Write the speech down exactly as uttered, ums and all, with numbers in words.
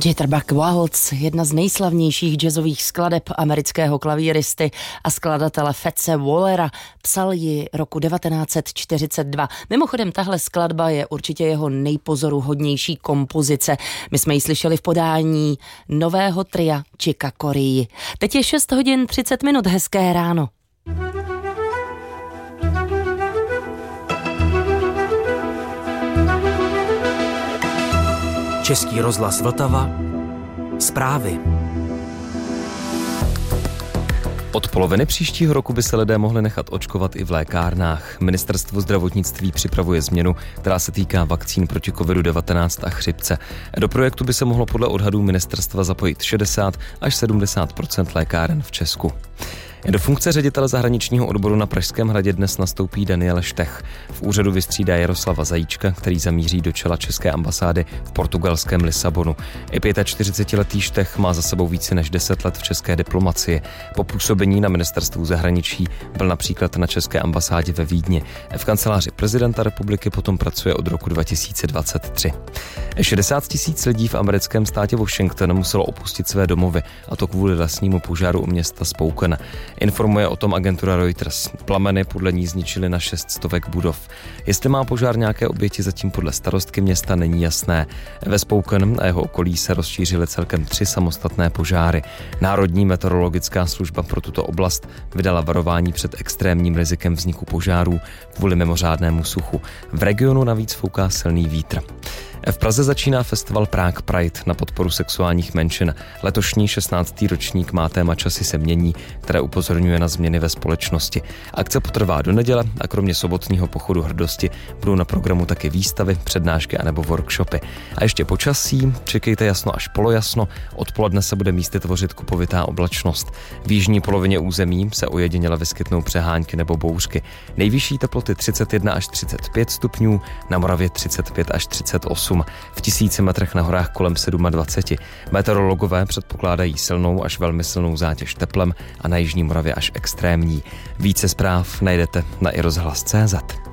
Jitterbug Waltz, jedna z nejslavnějších jazzových skladeb amerického klavíristy a skladatele Fatse Wallera, psal ji roku devatenáct set čtyřicet dva. Mimochodem, tahle skladba je určitě jeho nejpozoruhodnější kompozice. My jsme ji slyšeli v podání nového tria Chicka Corea. Teď je šest hodin třicet minut, hezké ráno. Český rozhlas Vltava. Zprávy. Od poloviny příštího roku by se lidé mohli nechat očkovat i v lékárnách. Ministerstvo zdravotnictví připravuje změnu, která se týká vakcín proti kovidu devatenáct a chřipce. Do projektu by se mohlo podle odhadů ministerstva zapojit šedesát až sedmdesát procent lékáren v Česku. Do funkce ředitele zahraničního odboru na Pražském hradě dnes nastoupí Daniel Štech. V úřadu vystřídá Jaroslava Zajíčka, který zamíří do čela české ambasády v portugalském Lisabonu. I čtyřicetiletý Štech má za sebou více než deset let v české diplomacii. Po působení na ministerstvu zahraničí byl například na české ambasádě ve Vídni. V kanceláři prezidenta republiky potom pracuje od roku dva tisíce dvacet tři. šedesát tisíc lidí v americkém státě Washington muselo opustit své domovy, a to kvůli lesnímu požáru u města Spokane. Informuje o tom agentura Reuters. Plameny podle ní zničily na šest stovek budov. Jestli má požár nějaké oběti, zatím podle starostky města není jasné. Ve Spokane a jeho okolí se rozšířily celkem tři samostatné požáry. Národní meteorologická služba pro tuto oblast vydala varování před extrémním rizikem vzniku požárů kvůli mimořádnému suchu. V regionu navíc fouká silný vítr. V Praze začíná festival Prague Pride na podporu sexuálních menšin. Letošní šestnáctý ročník má téma Časy se mění, které upozorňuje na změny ve společnosti. Akce potrvá do neděle a kromě sobotního pochodu hrdosti budou na programu taky výstavy, přednášky anebo workshopy. A ještě počasí, čekejte jasno až polojasno, odpoledne se bude místy tvořit kupovitá oblačnost. V jižní polovině území se ojediněle vyskytnou přehánky nebo bouřky. Nejvyšší teploty třicet jedna až třicet pět stupňů, na Moravě třicet pět až třicet osm. V tisíci metrech na horách kolem dvacet sedm. Meteorologové předpokládají silnou až velmi silnou zátěž teplem a na jižní Moravě až extrémní. Více zpráv najdete na i rozhlas tečka cé zet.